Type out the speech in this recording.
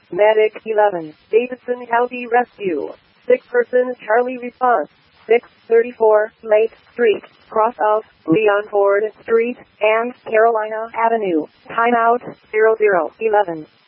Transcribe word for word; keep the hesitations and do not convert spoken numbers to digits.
Medic eleven, Davidson County Rescue. Sick person Charlie response. six thirty-four Lake Street, cross of Leon Ford Street and Carolina Avenue. Timeout zero zero eleven.